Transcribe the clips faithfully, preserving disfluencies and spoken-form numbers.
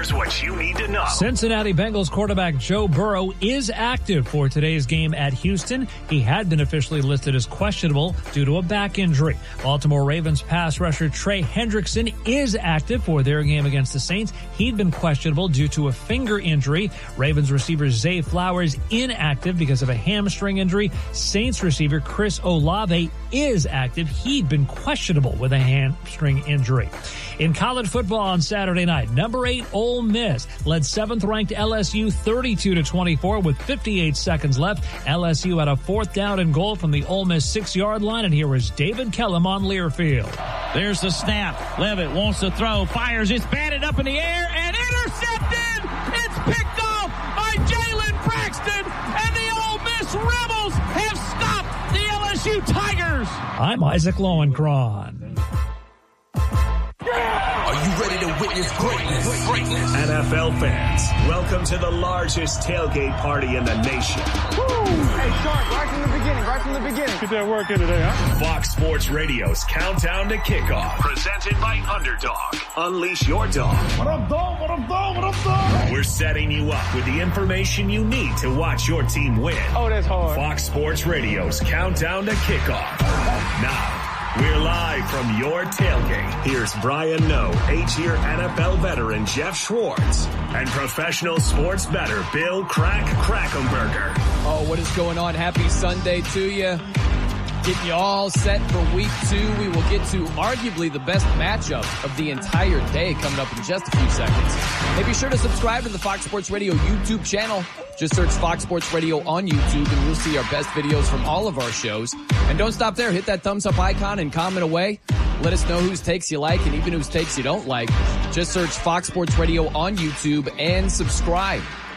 Here's what you need to know. Cincinnati Bengals quarterback Joe Burrow is active for today's game at Houston. He had been officially listed as questionable due to a back injury. Baltimore Ravens pass rusher Trey Hendrickson is active for their game against the Saints. He'd been questionable due to a finger injury. Ravens receiver Zay Flowers inactive because of a hamstring injury. Saints receiver Chris Olave is active. He'd been questionable with a hamstring injury. In college football on Saturday night, number eight Ole Miss led seventh-ranked L S U thirty-two to twenty-four with fifty-eight seconds left. L S U had a fourth down and goal from the Ole Miss six-yard line, and here was David Kellum on Learfield. There's the snap. Levitt wants to throw, fires, it's batted up in the air and intercepted. It's picked off by Jalen Braxton, and the Ole Miss Rebels have stopped the L S U Tigers. I'm Isaac Lowenkron. Are you ready to witness greatness? Greatness. N F L fans, welcome to the largest tailgate party in the nation. Woo! Hey, Shark, right from the beginning, right from the beginning. Get that work in today, huh? Fox Sports Radio's Countdown to Kickoff. Presented by Underdog. Unleash your dog. What up, dog? What up, dog? What up, dog? We're setting you up with the information you need to watch your team win. Oh, that's hard. Fox Sports Radio's Countdown to Kickoff. Now, we're live from your tailgate. Here's Brian Noe, eight-year N F L veteran Jeff Schwartz, and professional sports bettor Bill Crack Krackomberger. Oh, what is going on? Happy Sunday to you. Getting you all set for week two. We will get to arguably the best matchup of the entire day coming up in just a few seconds. Hey, be sure to subscribe to the Fox Sports Radio YouTube channel. Just search Fox Sports Radio on YouTube and you'll see our best videos from all of our shows. And don't stop there. Hit that thumbs up icon and comment away. Let us know whose takes you like and even whose takes you don't like. Just search Fox Sports Radio on YouTube and subscribe.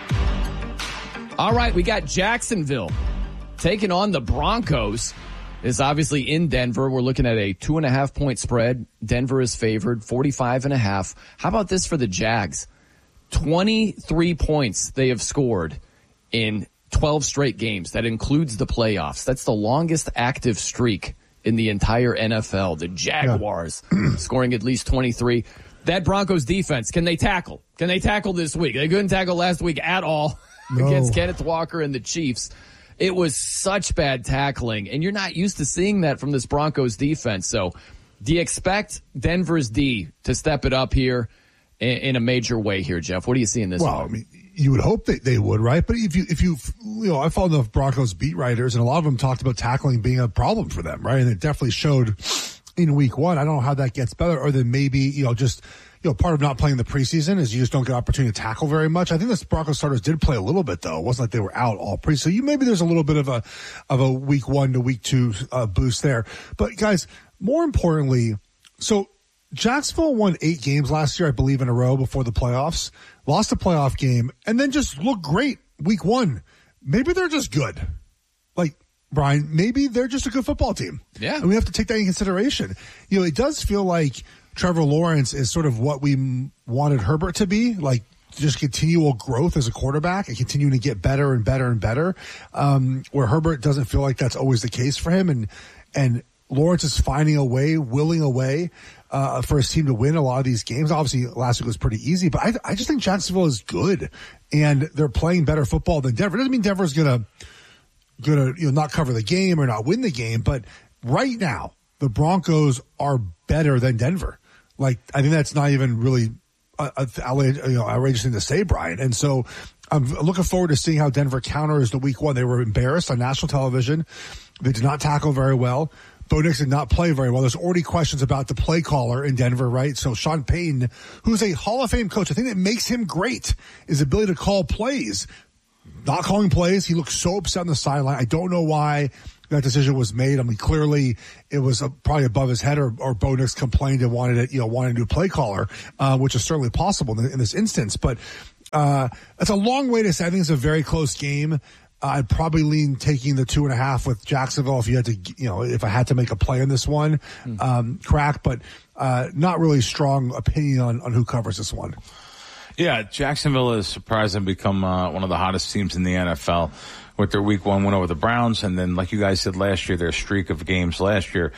All right, we got Jacksonville taking on the Broncos. It's obviously in Denver. We're looking at a two and a half point spread. Denver is favored, forty-five and a half. How about this for the Jags? twenty-three points they have scored in twelve straight games. That includes the playoffs. That's the longest active streak in the entire N F L. The Jaguars yeah. scoring at least twenty-three. That Broncos defense, can they tackle? Can they tackle this week? They couldn't tackle last week at all no. against Kenneth Walker and the Chiefs. It was such bad tackling, and you're not used to seeing that from this Broncos defense. So do you expect Denver's D to step it up here in, in a major way here, Jeff? What do you see in this well, one? I mean, you would hope that they would, right? But if you, if you, you know, I followed the Broncos beat writers, and a lot of them talked about tackling being a problem for them, right? And it definitely showed in week one. I don't know how that gets better, or then maybe, you know, just, you know, part of not playing the preseason is you just don't get opportunity to tackle very much. I think the Broncos starters did play a little bit though. It wasn't like they were out all pre. So you, maybe there's a little bit of a, of a week one to week two uh, boost there. But guys, more importantly, so Jacksonville won eight games last year, I believe, in a row before the playoffs, lost a playoff game, and then just looked great week one. Maybe they're just good. Like, Brian, maybe they're just a good football team. Yeah. And we have to take that into consideration. You know, it does feel like Trevor Lawrence is sort of what we m- wanted Herbert to be, like just continual growth as a quarterback and continuing to get better and better and better, um, where Herbert doesn't feel like that's always the case for him. And, and Lawrence is finding a way, willing a way, uh, for his team to win a lot of these games. Obviously, last week was pretty easy, but I, I just think Jacksonville is good and they're playing better football than Denver. It doesn't mean Denver's going to, going to, you know, not cover the game or not win the game, but right now the Broncos are better than Denver. Like, I think that's not even really a, a, a you know, outrageous thing to say, Brian. And so I'm looking forward to seeing how Denver counters the week one. They were embarrassed on national television. They did not tackle very well. Bo Nix did not play very well. There's already questions about the play caller in Denver, right? So Sean Payton, who's a Hall of Fame coach, I think that makes him great is the ability to call plays. Not calling plays. He looks so upset on the sideline. I don't know why that decision was made. I mean, clearly it was uh, probably above his head, or, or Bo Nix complained and wanted it, you know, wanted a new play caller, uh, which is certainly possible in, in this instance. But, uh, that's a long way to say. I think it's a very close game. Uh, I'd probably lean taking the two and a half with Jacksonville if you had to, you know, if I had to make a play in this one, mm. um, crack, but, uh, not really strong opinion on, on who covers this one. Yeah, Jacksonville is surprised and become uh, one of the hottest teams in the N F L with their week one win over the Browns. And then, like you guys said last year, their streak of games last year,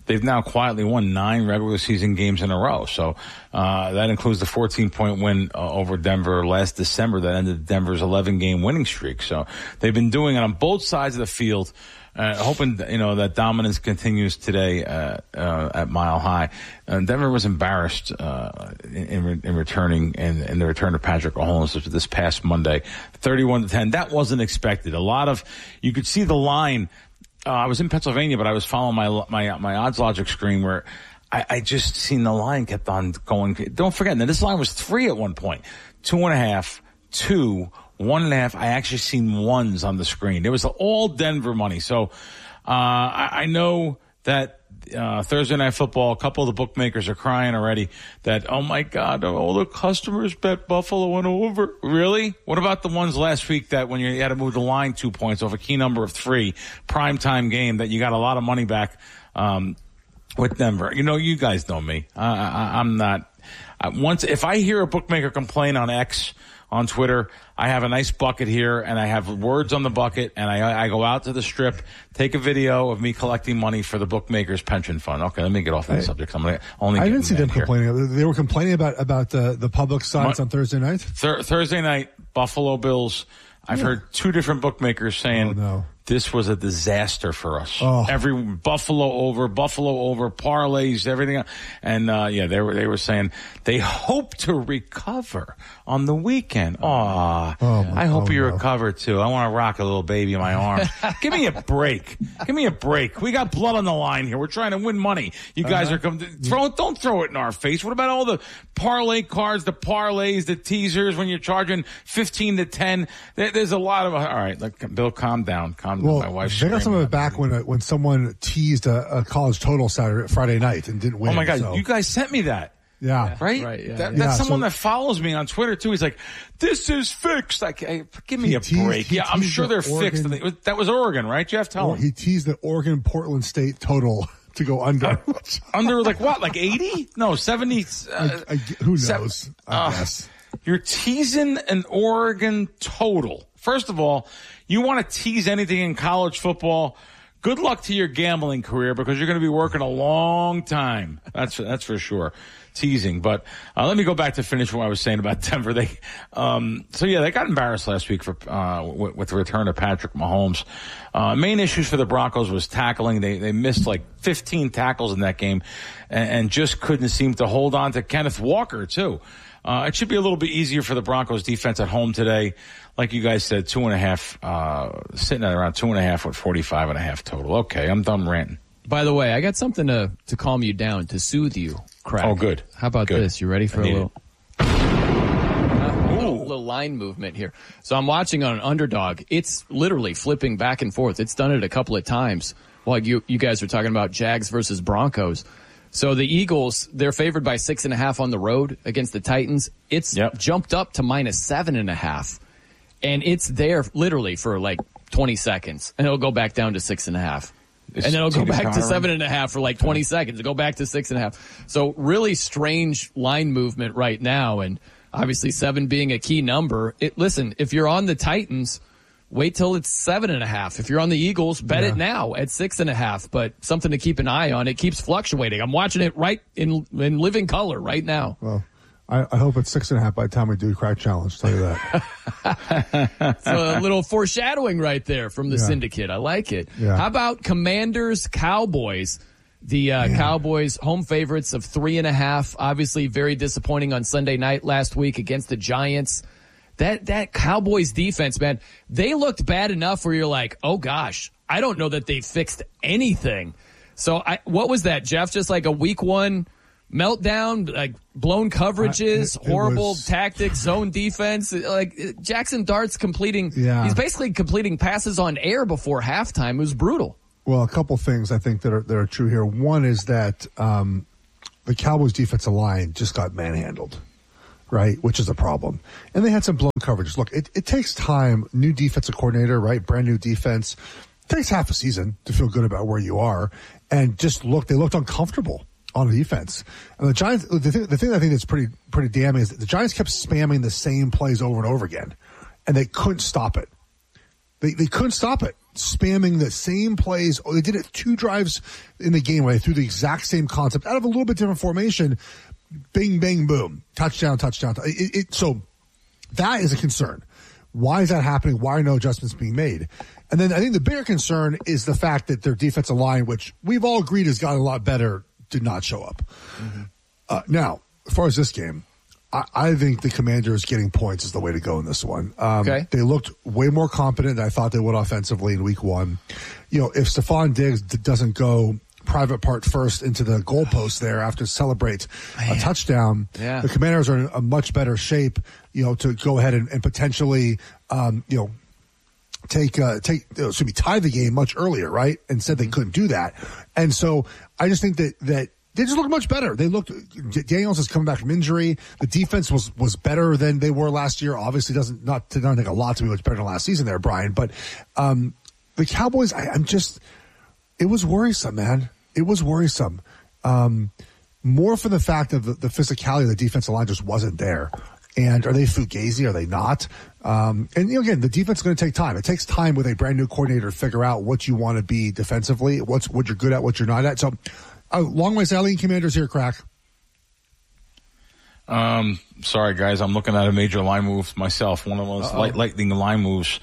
they've now quietly won nine regular season games in a row. So uh, that includes the fourteen-point win uh, over Denver last December that ended Denver's eleven-game winning streak. So they've been doing it on both sides of the field. Uh, hoping, you know, that dominance continues today uh, uh, at Mile High. Uh, Denver was embarrassed uh, in, in returning in, in the return of Patrick Mahomes this past Monday, thirty-one to ten. That wasn't expected. A lot of you could see the line. Uh, I was in Pennsylvania, but I was following my my my odds logic screen where I, I just seen the line kept on going. Don't forget, now this line was three at one point, two and a half, two. One and a half. I actually seen ones on the screen. It was all Denver money. So uh, I, I know that uh, Thursday Night Football, a couple of the bookmakers are crying already that, oh, my God, all the customers bet Buffalo went over. Really? What about the ones last week that when you had to move the line two points off a key number of three, primetime game, that you got a lot of money back um, with Denver? You know, you guys know me. I, I, I'm not. I, once if I hear a bookmaker complain on X, on Twitter, I have a nice bucket here, and I have words on the bucket, and I, I go out to the strip, take a video of me collecting money for the bookmakers pension fund. Okay, let me get off that I, subject. I'm gonna only. I didn't see them here. complaining. They were complaining about about the the public sides My, on Thursday night. Th- Thursday night, Buffalo Bills. I've yeah. heard two different bookmakers saying. Oh, no. This was a disaster for us. Oh. Every Buffalo over, Buffalo over, parlays, everything. And, uh, yeah, they were, they were saying they hope to recover on the weekend. Aw, oh, I hope oh, you no. recover too. I want to rock a little baby in my arms. Give me a break. Give me a break. We got blood on the line here. We're trying to win money. You guys uh-huh. are coming, throw, don't throw it in our face. What about all the parlay cards, the parlays, the teasers when you're charging fifteen to ten? There, there's a lot of, all right, like, Bill, calm down. Calm Well, my wife's they got some of it back when uh, when someone teased a, a college total Saturday Friday night and didn't win. Oh my God, so. you guys sent me that. Yeah, right. right yeah, that, yeah. That's yeah, someone so, that follows me on Twitter too. He's like, "This is fixed." Like, hey, give me a teased, break. Yeah, I'm sure the they're Oregon, fixed. That was Oregon, right, Jeff? Tell him. He teased the Oregon Portland State total to go under. Uh, under like what? Like eighty? No, seventy. Uh, I, I, who knows? Seven, I uh, guess. You're teasing an Oregon total. First of all, you want to tease anything in college football, good luck to your gambling career because you're going to be working a long time. That's that's for sure. Teasing. But uh, let me go back to finish what I was saying about Denver. They, um, so yeah, they got embarrassed last week for uh, with, with the return of Patrick Mahomes. Uh, main issues for the Broncos was tackling. They they missed like fifteen tackles in that game, and, and just couldn't seem to hold on to Kenneth Walker too. Uh, it should be a little bit easier for the Broncos defense at home today. Like you guys said, two and a half, uh, sitting at around two and a half with forty-five and a half total. Okay, I'm done ranting. By the way, I got something to, to calm you down, to soothe you, Craig. Oh, good. How about good. this? You ready for a little, uh, little, little line movement here? So I'm watching on an underdog. It's literally flipping back and forth. It's done it a couple of times. Like you, you guys were talking about Jags versus Broncos. So the Eagles, they're favored by six and a half on the road against the Titans. It's yep. jumped up to minus seven and a half. And it's there literally for like twenty seconds. And it'll go back down to six and a half. It's and then it'll go back to seven and a half for like twenty seconds. It'll go back to six and a half. So really strange line movement right now. And obviously seven being a key number. It, listen, if you're on the Titans, wait till it's seven and a half. If you're on the Eagles, bet yeah. it now at six and a half. But something to keep an eye on. It keeps fluctuating. I'm watching it right in in living color right now. Well, I, I hope it's six and a half by the time we do Crack Challenge. I'll tell you that. It's a little foreshadowing right there from the yeah. syndicate. I like it. Yeah. How about Commanders Cowboys? The uh, Cowboys home favorites of three and a half. Obviously very disappointing on Sunday night last week against the Giants. That that Cowboys defense, man, they looked bad enough where you're like, oh gosh, I don't know that they fixed anything. So I, what was that, Jeff? Just like a week one meltdown, like blown coverages, uh, it, it horrible was... tactics, zone defense. Like Jackson Dart's completing, yeah. he's basically completing passes on air before halftime. It was brutal. Well, a couple things I think that are that are true here. One is that um, the Cowboys defensive line just got manhandled. Right, which is a problem. And they had some blown coverages. Look, it, it takes time. New defensive coordinator, right? Brand new defense. It takes half a season to feel good about where you are. And just look, they looked uncomfortable on the defense. And the Giants, the thing, the thing I think that's pretty, pretty damning is that the Giants kept spamming the same plays over and over again. And they couldn't stop it. They, they couldn't stop it. spamming the same plays. Oh, they did it two drives in the game where they threw the exact same concept out of a little bit different formation. Bing, bang, boom. Touchdown, touchdown. It, it, so that is a concern. Why is that happening? Why are no adjustments being made? And then I think the bigger concern is the fact that their defensive line, which we've all agreed has gotten a lot better, did not show up. Mm-hmm. Uh, now, as far as this game, I, I think the Commanders getting points is the way to go in this one. Um, okay. They looked way more competent than I thought they would offensively in week one. You know, if Stephon Diggs d- doesn't go private part first into the goalpost there after celebrate a touchdown, yeah. the Commanders are in a much better shape, you know, to go ahead and, and potentially, um, you know, take, uh, take, uh, excuse me, tie the game much earlier, right? And said they couldn't do that. And so I just think that, that they just look much better. They looked, Daniels is coming back from injury. The defense was, was better than they were last year. Obviously doesn't, not, doesn't take a lot to be much better than last season there, Brian. But, um, the Cowboys, I, I'm just, it was worrisome, man. It was worrisome. Um, more for the fact of the, the physicality of the defensive line just wasn't there. And are they fugazi? Are they not? Um, and you know, again, the defense is going to take time. It takes time with a brand new coordinator to figure out what you want to be defensively, what's what you're good at, what you're not at. So, uh, long ways, Alien Commanders here, Crack. Um, sorry guys, I'm looking at a major line move myself. One of those light, lightning line moves.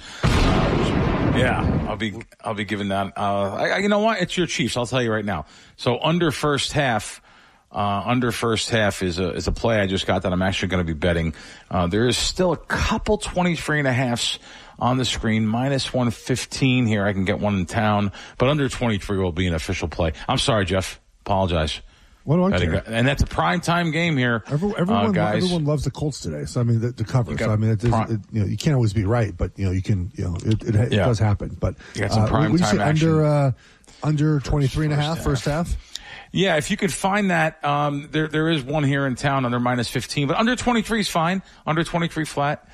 Uh, yeah, I'll be I'll be giving that. Uh, I, you know what? It's your Chiefs. I'll tell you right now. So under first half. Uh, under first half is a, is a play I just got that I'm actually going to be betting. Uh, there is still a couple twenty-three and a halves on the screen, minus one fifteen here. I can get one in town, but under twenty-three will be an official play. I'm sorry, Jeff. Apologize. What do I care? And that's a prime time game here. Everyone, everyone, uh, guys. everyone loves the Colts today. So I mean, the, the cover. So I mean, it is, prime, it, you know, you can't always be right, but you know, you can. You know, it, it, it yeah. does happen. But you got some prime uh, would you time say action. under uh, under twenty-three and a half half. first half? Yeah, if you could find that, um, there there is one here in town under minus fifteen, but under twenty-three is fine. Under twenty-three flat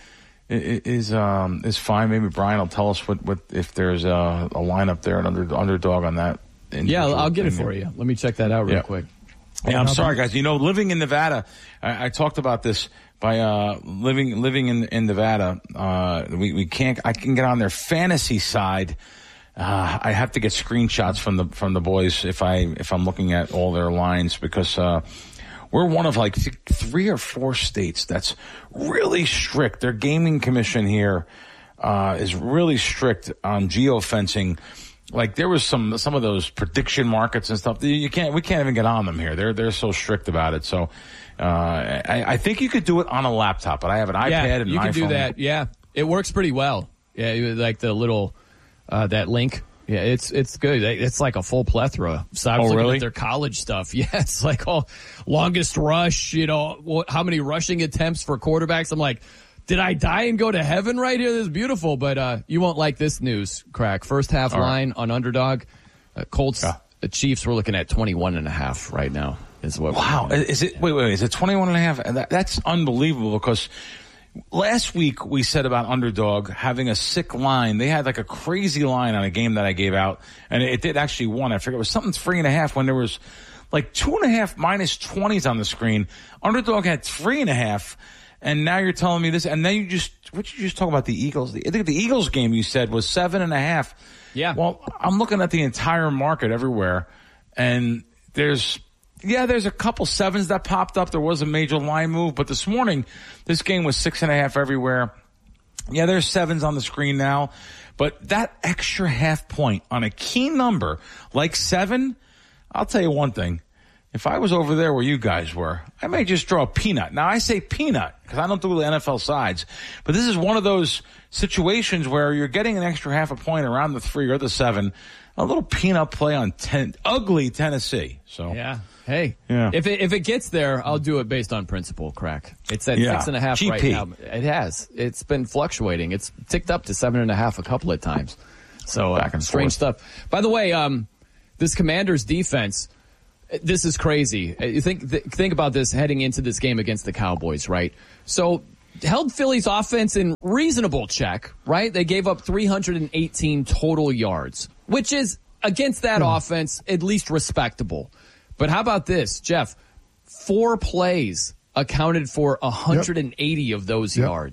is um is fine. Maybe Brian will tell us what, what if there's a, a lineup there, an under, underdog on that. Yeah, I'll get it for you. Let me check that out real yeah. quick. Yeah, I'm sorry, guys. You know, living in Nevada, I, I talked about this by uh living living in in Nevada. Uh, we we can't. I can get on their fantasy side. Uh, I have to get screenshots from the from the boys if I if I'm looking at all their lines because uh, we're one of like th- three or four states that's really strict. Their gaming commission here uh, is really strict on geofencing. Like there was some some of those prediction markets and stuff. You can't we can't even get on them here. They're they're so strict about it. So uh, I, I think you could do it on a laptop, but I have an iPad yeah, and an you can iPhone. do that. Yeah, it works pretty well. Yeah, like the little. Uh, that link. Yeah, it's it's good. It's like a full plethora. So I was oh, looking really? at their college stuff. Yeah, it's like all longest rush, you know, what, how many rushing attempts for quarterbacks. I'm like, did I die and go to heaven right here? This is beautiful. But uh, you won't like this news, Crack. First half all line right. on Underdog. Uh, Colts, yeah. The Chiefs, we're looking at twenty-one and a half right now. Is what wow. Is it, wait, wait, is it twenty-one and a half? That, that's unbelievable because last week we said about Underdog having a sick line. They had like a crazy line on a game that I gave out, and it did actually won. I forget it was something three and a half when there was like two and a half minus twenties on the screen. Underdog had three and a half, and now you're telling me this. And then you just what did you just talk about the Eagles? I think the Eagles game you said was seven and a half. Yeah. Well, I'm looking at the entire market everywhere, and there's. Yeah, there's a couple sevens that popped up. There was a major line move, but this morning, this game was six and a half everywhere. Yeah, there's sevens on the screen now, but that extra half point on a key number like seven, I'll tell you one thing. If I was over there where you guys were, I may just draw a peanut. Now, I say peanut because I don't do the N F L sides, but this is one of those situations where you're getting an extra half a point around the three or the seven. A little peanut play on ten, ugly Tennessee. So yeah. Hey, yeah. if it if it gets there, I'll do it based on principle, Crack. It's at yeah. six and a half G P. right now. It has. It's been fluctuating. It's ticked up to seven and a half a couple of times. So Back uh, and strange forth. stuff. By the way, um, this Commanders defense, this is crazy. You think th- think about this heading into this game against the Cowboys, right? So held Philly's offense in reasonable check, right? They gave up three hundred eighteen total yards, which is against that mm. offense at least respectable. But how about this, Jeff? Four plays accounted for one hundred eighty yep. of those yep. yards.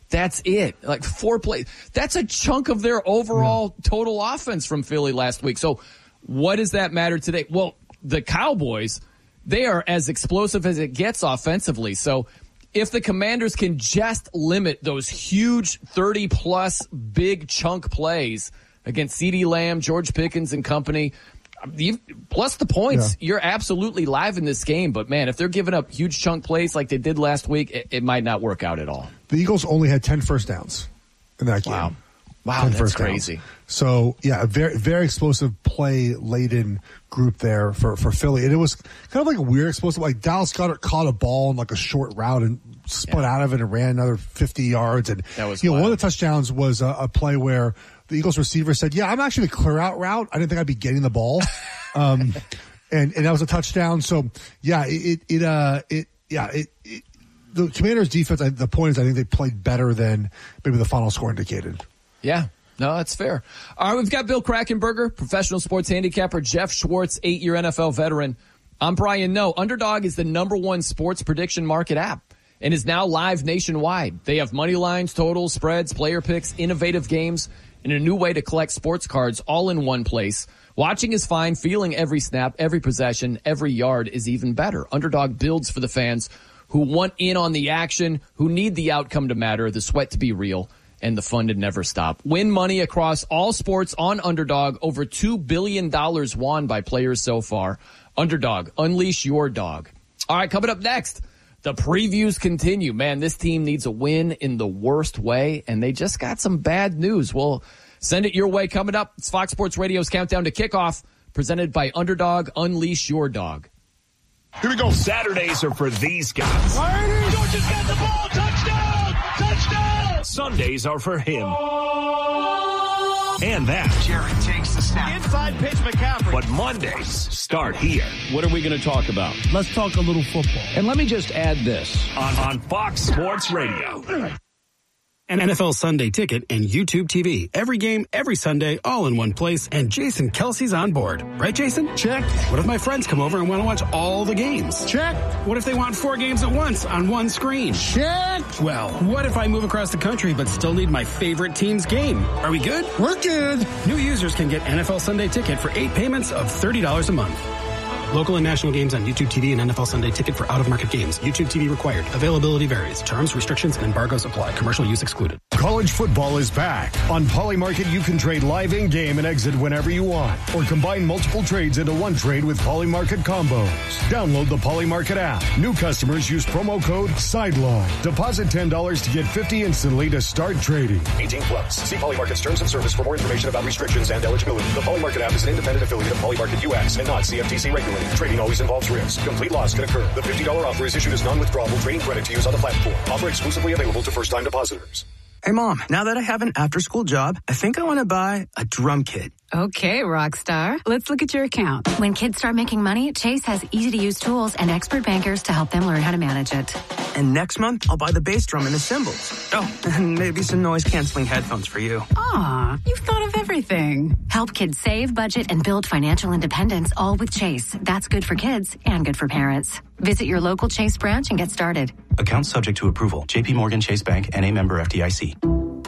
That's it. Like four plays. That's a chunk of their overall yeah. total offense from Philly last week. So what does that matter today? Well, the Cowboys, they are as explosive as it gets offensively. So if the Commanders can just limit those huge thirty-plus big chunk plays against CeeDee Lamb, George Pickens and company, You've, plus the points, yeah. you're absolutely live in this game. But, man, if they're giving up huge chunk plays like they did last week, it, it might not work out at all. The Eagles only had ten first downs in that game. Wow. Wow, that's crazy. Downs. So, yeah, a very, very explosive play-laden group there for, for Philly. And it was kind of like a weird explosive. Like, Dallas Goedert caught a ball in like a short route and spun yeah. out of it and ran another fifty yards. And, that was you know, wild. one of the touchdowns was a, a play where the Eagles receiver said, yeah, I'm actually the clear out route. I didn't think I'd be getting the ball. Um, and, and that was a touchdown. So, yeah, it, it, uh, it, yeah, it, it the Commanders defense, the point is I think they played better than maybe the final score indicated. Yeah. No, that's fair. All right, we've got Bill Krackomberger, professional sports handicapper, Jeff Schwartz, eight-year N F L veteran. I'm Brian Noe. Underdog is the number one sports prediction market app and is now live nationwide. They have money lines, totals, spreads, player picks, innovative games, and a new way to collect sports cards all in one place. Watching is fine. Feeling every snap, every possession, every yard is even better. Underdog builds for the fans who want in on the action, who need the outcome to matter, the sweat to be real, and the fun to never stop. Win money across all sports on Underdog. Over two billion dollars won by players so far. Underdog, unleash your dog. All right, coming up next, the previews continue. Man, this team needs a win in the worst way, and they just got some bad news. We'll send it your way coming up. It's Fox Sports Radio's Countdown to Kickoff, presented by Underdog, unleash your dog. Here we go. Saturdays are for these guys. Georgia's got the ball. Touchdown! Touchdown! Sundays are for him. And that. Jared takes the snap. Inside pitch, McCaffrey. But Mondays start here. What are we going to talk about? Let's talk a little football. And let me just add this. On, on Fox Sports Radio. An N F L Sunday Ticket and YouTube T V. Every game, every Sunday, all in one place, and Jason Kelsey's on board. Right, Jason? Check. What if my friends come over and want to watch all the games? Check. What if they want four games at once on one screen? Check. Well, what if I move across the country but still need my favorite team's game? Are we good? We're good. New users can get N F L Sunday Ticket for eight payments of thirty dollars a month. Local and national games on YouTube T V and N F L Sunday Ticket for out-of-market games. YouTube T V required. Availability varies. Terms, restrictions, and embargoes apply. Commercial use excluded. College football is back. On Polymarket, you can trade live in-game and exit whenever you want, or combine multiple trades into one trade with Polymarket combos. Download the Polymarket app. New customers use promo code SIDELINE. Deposit ten dollars to get fifty dollars instantly to start trading. eighteen plus. See Polymarket's terms of service for more information about restrictions and eligibility. The Polymarket app is an independent affiliate of Polymarket U S and not C F T C regulated. Trading always involves risk. Complete loss can occur. The fifty dollars offer is issued as non-withdrawable trading credit to use on the platform. Offer exclusively available to first-time depositors. Hey, Mom, now that I have an after-school job, I think I want to buy a drum kit. Okay, Rockstar. Let's look at your account. When kids start making money, Chase has easy-to-use tools and expert bankers to help them learn how to manage it. And next month, I'll buy the bass drum and the cymbals. Oh, and maybe some noise-canceling headphones for you. Aw, you've thought of everything. Help kids save, budget, and build financial independence, all with Chase. That's good for kids and good for parents. Visit your local Chase branch and get started. Account subject to approval. J P Morgan Chase Bank, N A member F D I C.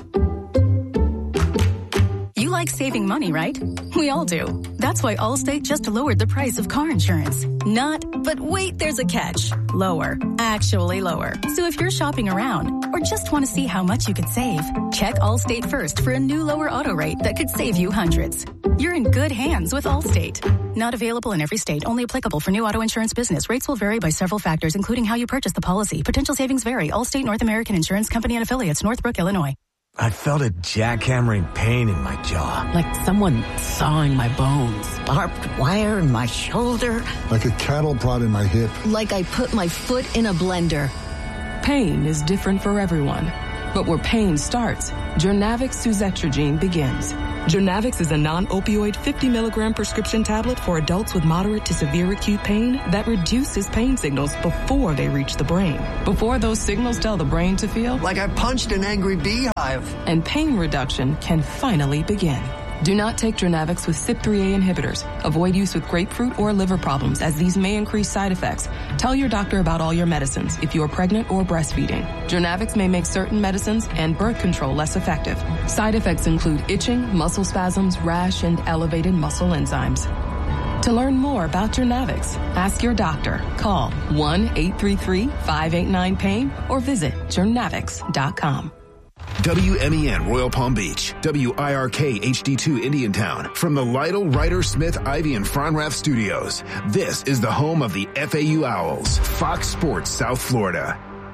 You like saving money, right? We all do. That's why Allstate just lowered the price of car insurance. Not, but wait, there's a catch. Lower. Actually lower. So if you're shopping around or just want to see how much you could save, check Allstate first for a new lower auto rate that could save you hundreds. You're in good hands with Allstate. Not available in every state. Only applicable for new auto insurance business. Rates will vary by several factors, including how you purchase the policy. Potential savings vary. Allstate North American Insurance Company and Affiliates, Northbrook, Illinois. I felt a jackhammering pain in my jaw. Like someone sawing my bones. Barbed wire in my shoulder. Like a cattle prod in my hip. Like I put my foot in a blender. Pain is different for everyone. But where pain starts, Journavx Suzetrigine begins. Journavx is a non-opioid fifty milligram prescription tablet for adults with moderate to severe acute pain that reduces pain signals before they reach the brain. Before those signals tell the brain to feel like I punched an angry beehive. And pain reduction can finally begin. Do not take Jernavix with C Y P three A inhibitors. Avoid use with grapefruit or liver problems, as these may increase side effects. Tell your doctor about all your medicines if you are pregnant or breastfeeding. Jernavix may make certain medicines and birth control less effective. Side effects include itching, muscle spasms, rash, and elevated muscle enzymes. To learn more about Jernavix, ask your doctor. Call one eight three three, five eight nine, pain or visit jernavix dot com. W M E N Royal Palm Beach, W I R K H D two Indiantown, from the Lytle, Ryder, Smith, Ivy, and Fronrath studios. This is the home of the F A U Owls, Fox Sports South Florida.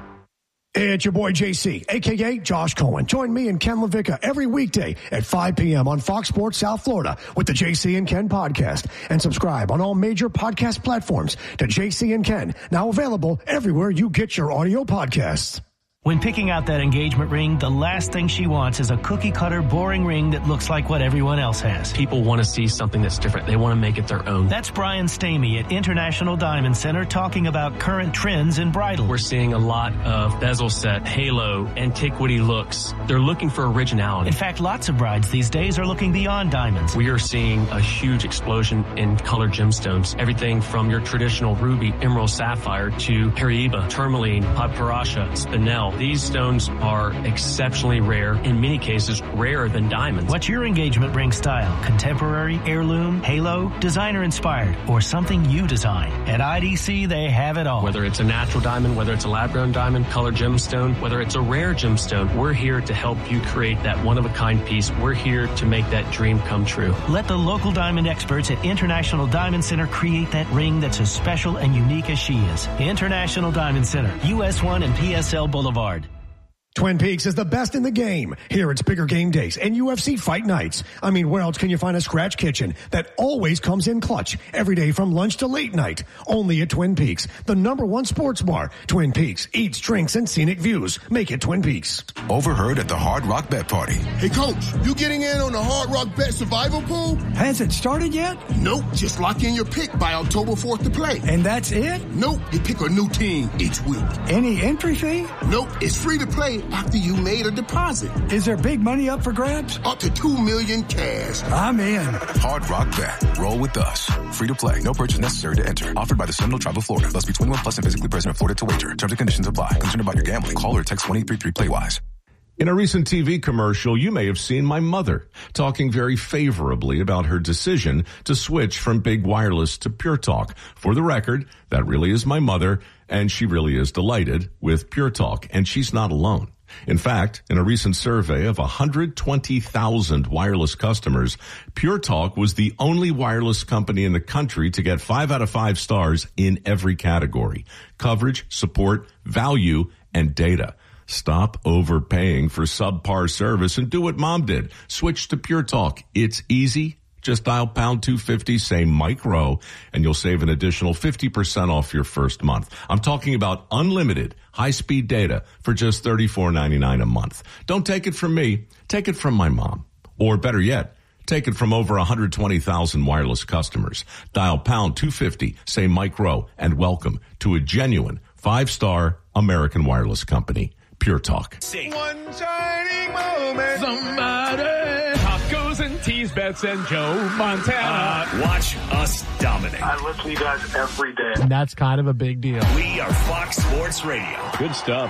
It's your boy J C, a k a. Josh Cohen. Join me and Ken LaVicka every weekday at five p.m. on Fox Sports South Florida with the J C and Ken podcast. And subscribe on all major podcast platforms to J C and Ken, now available everywhere you get your audio podcasts. When picking out that engagement ring, the last thing she wants is a cookie-cutter, boring ring that looks like what everyone else has. People want to see something that's different. They want to make it their own. That's Brian Stamey at International Diamond Center talking about current trends in bridal. We're seeing a lot of bezel set, halo, antiquity looks. They're looking for originality. In fact, lots of brides these days are looking beyond diamonds. We are seeing a huge explosion in colored gemstones. Everything from your traditional ruby, emerald, sapphire to Paraiba, tourmaline, papyrusha, spinel. These stones are exceptionally rare, in many cases rarer than diamonds. What's your engagement ring style? Contemporary, heirloom, halo, designer inspired, or something you design? At I D C, they have it all. Whether it's a natural diamond, whether it's a lab-grown diamond, colored gemstone, whether it's a rare gemstone, we're here to help you create that one-of-a-kind piece. We're here to make that dream come true. Let the local diamond experts at International Diamond Center create that ring that's as special and unique as she is. International Diamond Center, U S one and P S L Boulevard. Twin Peaks is the best in the game. Here it's bigger game days and U F C fight nights. I mean, where else can you find a scratch kitchen that always comes in clutch every day from lunch to late night? Only at Twin Peaks, the number one sports bar. Twin Peaks, eats, drinks, and scenic views. Make it Twin Peaks. Overheard at the Hard Rock Bet Party. Hey, Coach, you getting in on the Hard Rock Bet Survival Pool? Has it started yet? Nope. Just lock in your pick by October fourth to play. And that's it? Nope. You pick a new team each week. Any entry fee? Nope. It's free to play after you made a deposit. Is there big money up for grabs? Up to two million cash. I'm in. Hard Rock Bet. Roll with us. Free to play. No purchase necessary to enter. Offered by the Seminole Tribe of Florida. Must be twenty-one plus and physically present in Florida to wager. Terms and conditions apply. Concerned about your gambling? Call or text one eight three three play wise. In a recent T V commercial, you may have seen my mother talking very favorably about her decision to switch from big wireless to Pure Talk. For the record, that really is my mother, and she really is delighted with Pure Talk, and she's not alone. In fact, in a recent survey of one hundred twenty thousand wireless customers, Pure Talk was the only wireless company in the country to get five out of five stars in every category: coverage, support, value, and data. Stop overpaying for subpar service and do what Mom did. Switch to Pure Talk. It's easy. Just dial pound two fifty, say Mike Rowe, and you'll save an additional fifty percent off your first month. I'm talking about unlimited high-speed data for just thirty-four ninety-nine a month. Don't take it from me. Take it from my mom. Or better yet, take it from over one hundred twenty thousand wireless customers. Dial pound two fifty, say Mike Rowe, and welcome to a genuine five-star American wireless company, Pure Talk. One shining moment. Somebody. Tacos and tease bets and Joe Montana. Uh, watch us dominate. I listen to you guys every day. And that's kind of a big deal. We are Fox Sports Radio. Good stuff.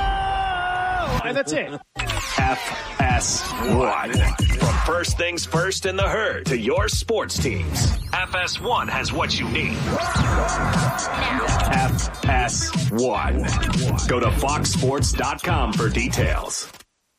Whoa! And that's it. F S one. From first things first in the herd to your sports teams, F S one has what you need. F S one. Go to fox sports dot com for details.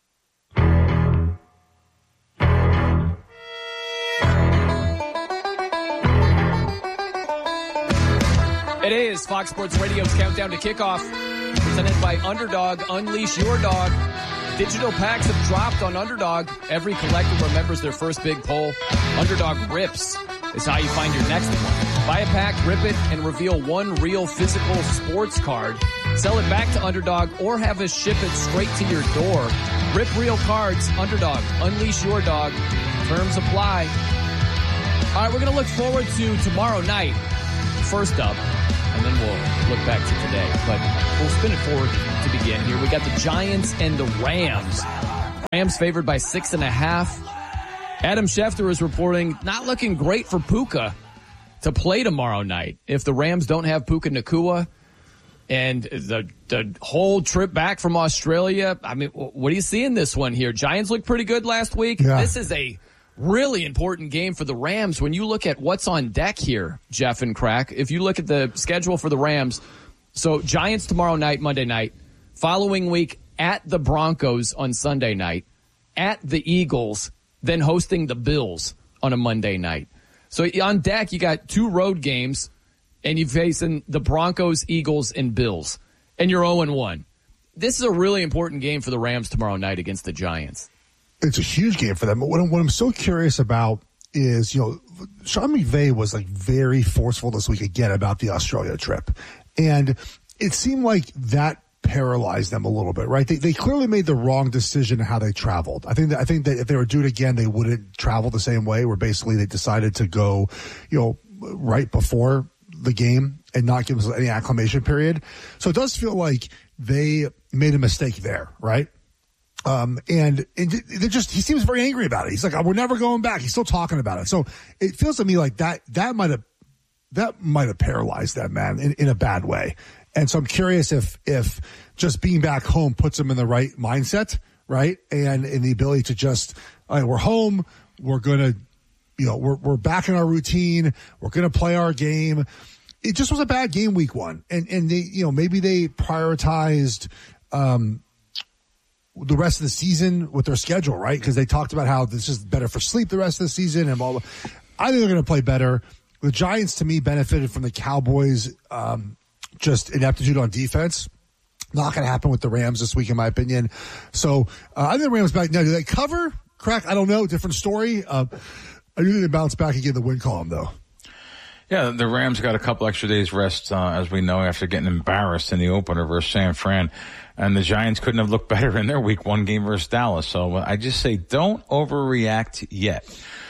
It is Fox Sports Radio's Countdown to Kickoff, presented by Underdog. Unleash your dog. Digital packs have dropped on Underdog. Every collector remembers their first big poll. Underdog Rips is how you find your next one. Buy a pack, rip it, and reveal one real physical sports card. Sell it back to Underdog or have us ship it straight to your door. Rip real cards. Underdog. Unleash your dog. Terms apply. All right, we're going to look forward to tomorrow night. First up, and then we'll look back to today. But we'll spin it forward to begin here. We got the Giants and the Rams. Rams favored by six and a half. Adam Schefter is reporting not looking great for Puka to play tomorrow night. If the Rams don't have Puka Nacua and the the whole trip back from Australia, I mean, what do you see in this one here? Giants looked pretty good last week. Yeah. This is a really important game for the Rams. When you look at what's on deck here, Jeff and Crack, if you look at the schedule for the Rams, so Giants tomorrow night, Monday night, following week at the Broncos on Sunday night, at the Eagles, then hosting the Bills on a Monday night. So on deck, you got two road games, and you're facing the Broncos, Eagles, and Bills, and you're oh and one. This is a really important game for the Rams tomorrow night against the Giants. It's a huge game for them. But what I'm, what I'm so curious about is, you know, Sean McVay was like very forceful this week again about the Australia trip, and it seemed like that paralyzed them a little bit, right? They they clearly made the wrong decision in how they traveled. I think that I think that if they were doing it again, they wouldn't travel the same way. Where basically they decided to go, you know, right before the game and not give us any acclimation period. So it does feel like they made a mistake there, right? Um, and, and they just he seems very angry about it. He's like, oh, "We're never going back." He's still talking about it. So it feels to me like that that might have that might have paralyzed that man in, in a bad way. And so I'm curious if if just being back home puts them in the right mindset, right? And in the ability to just, all right, we're home, we're going to, you know, we're we're back in our routine, we're going to play our game. It just was a bad game week one. And, and they, you know, maybe they prioritized um, the rest of the season with their schedule, right? Because they talked about how this is better for sleep the rest of the season and blah, blah. I think they're going to play better. The Giants, to me, benefited from the Cowboys' um just ineptitude on defense. Not going to happen with the Rams this week, in my opinion. So uh, I think the Rams back now. Do they cover? Crack? I don't know. Different story. Uh, I do think they bounce back and get the win column, though. Yeah, the Rams got a couple extra days rest, uh, as we know, after getting embarrassed in the opener versus San Fran. And the Giants couldn't have looked better in their week one game versus Dallas. So I just say don't overreact yet.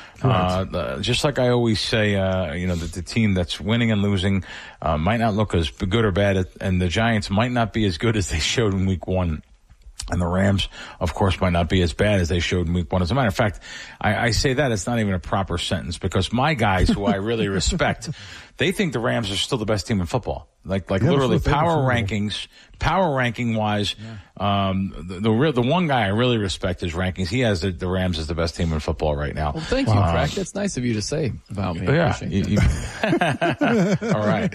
Uh, just like I always say, uh, you know, that the team that's winning and losing, uh, might not look as good or bad, and the Giants might not be as good as they showed in week one. And the Rams, of course, might not be as bad as they showed in week one. As a matter of fact, I, I say that it's not even a proper sentence because my guys, who I really respect, they think the Rams are still the best team in football. Like, like yeah, literally power rankings, power ranking wise. Yeah. Um, the, the real, the one guy I really respect his rankings. He has the, the Rams as the best team in football right now. Well, thank you, um, Crack. That's nice of you to say about me. Yeah. You, you, all right.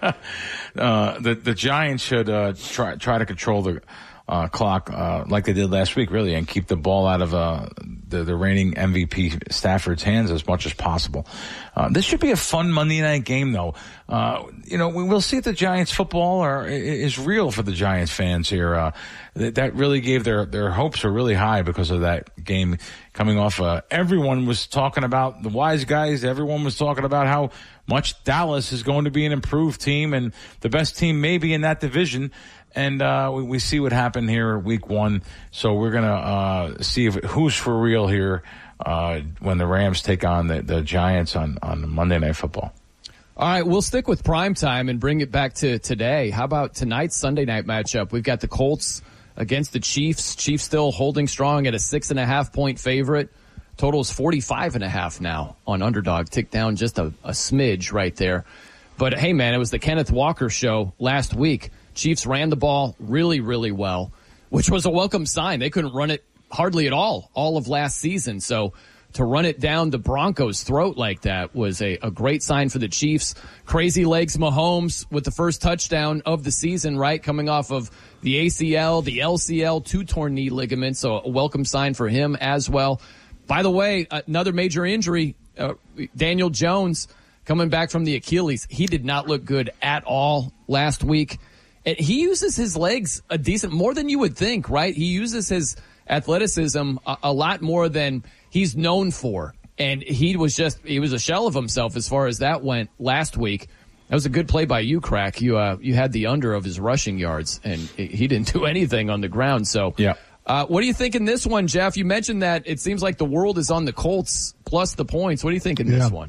uh, the, the Giants should, uh, try, try to control the, Uh, clock, uh, like they did last week, really, and keep the ball out of, uh, the, the reigning M V P Stafford's hands as much as possible. Uh, this should be a fun Monday night game, though. Uh, you know, we will see if the Giants football are, is real for the Giants fans here. Uh, that, that really gave their, their hopes are really high because of that game coming off. Uh, everyone was talking about the wise guys. Everyone was talking about how much Dallas is going to be an improved team and the best team maybe in that division. And uh we, we see what happened here week one. So we're going to uh see if who's for real here uh when the Rams take on the, the Giants on, on Monday Night Football. All right, we'll stick with prime time and bring it back to today. How about tonight's Sunday night matchup? We've got the Colts against the Chiefs. Chiefs still holding strong at a six and a half point favorite. Total is forty-five and a half now on Underdog. Tick down just a, a smidge right there. But hey, man, it was the Kenneth Walker show last week. Chiefs ran the ball really, really well, which was a welcome sign. They couldn't run it hardly at all, all of last season. So to run it down the Broncos' throat like that was a, a great sign for the Chiefs. Crazy legs Mahomes with the first touchdown of the season, right? Coming off of the A C L, the L C L, two torn knee ligaments. So a welcome sign for him as well. By the way, another major injury, uh, Daniel Jones coming back from the Achilles. He did not look good at all last week. And he uses his legs a decent, more than you would think, right? He uses his athleticism a, a lot more than he's known for. And he was just, he was a shell of himself as far as that went last week. That was a good play by you, Crack. You, uh, you had the under of his rushing yards and he didn't do anything on the ground. So, yeah. Uh, what do you think in this one, Jeff? You mentioned that it seems like the world is on the Colts plus the points. What do you think in yeah. this one?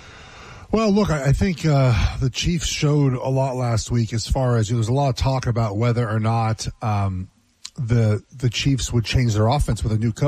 Well, look, I think uh, the Chiefs showed a lot last week as far as, you know, there's a lot of talk about whether or not um, the the Chiefs would change their offense with a new coach.